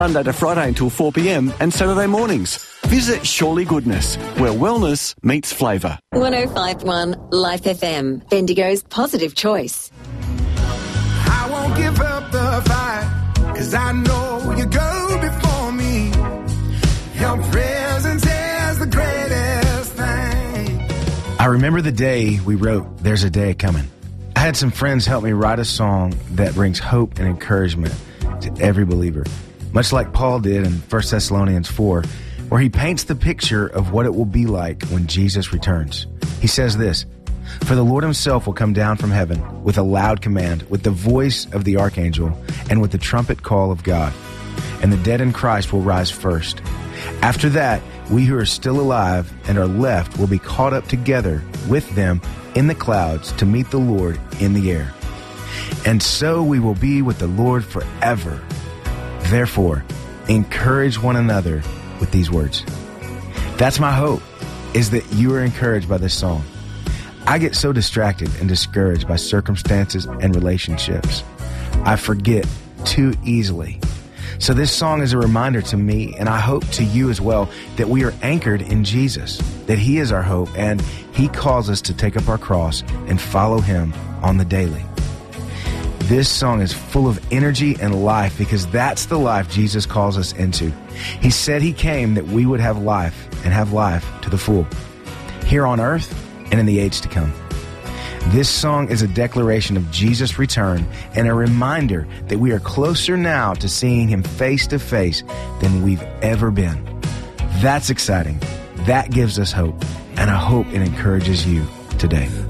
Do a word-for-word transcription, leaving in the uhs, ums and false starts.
Monday to Friday until four p.m. and Saturday mornings. Visit Surely Goodness, where wellness meets flavour. one oh five point one Life F M, Bendigo's positive choice. I won't give up the fight, cause I know you go before me. Your presence is the greatest thing. I remember the day we wrote There's a Day Coming. I had some friends help me write a song that brings hope and encouragement to every believer, much like Paul did in First Thessalonians four, where he paints the picture of what it will be like when Jesus returns. He says this, "For the Lord himself will come down from heaven with a loud command, with the voice of the archangel, and with the trumpet call of God. And the dead in Christ will rise first. After that, we who are still alive and are left will be caught up together with them in the clouds to meet the Lord in the air. And so we will be with the Lord forever. Therefore, encourage one another with these words." That's my hope, is that you are encouraged by this song. I get so distracted and discouraged by circumstances and relationships. I forget too easily. So this song is a reminder to me, and I hope to you as well, that we are anchored in Jesus, that he is our hope, and he calls us to take up our cross and follow him on the daily. This song is full of energy and life because that's the life Jesus calls us into. He said he came that we would have life and have life to the full, here on earth and in the age to come. This song is a declaration of Jesus' return and a reminder that we are closer now to seeing him face to face than we've ever been. That's exciting. That gives us hope, and I hope it encourages you today.